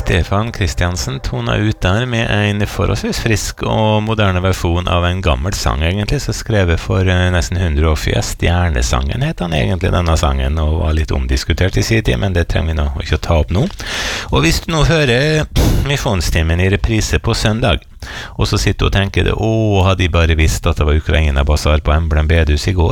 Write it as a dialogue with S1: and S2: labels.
S1: Stefan Kristiansen tona ut der med en forholdsvis frisk og moderne versjon av en gammel sang egentlig, så skrevet for nesten 100 år siden. Stjernesangen het han egentlig, denne sangen, og var litt omdiskutert i sin tid, men det trenger vi nå ikke å ta opp nå. Og hvis du nå hører misjonstimen i reprise på søndag, og så sitter du og tenker det, hadde de bare visst at det var Ukraina-basar på Emblem Bedhus i går,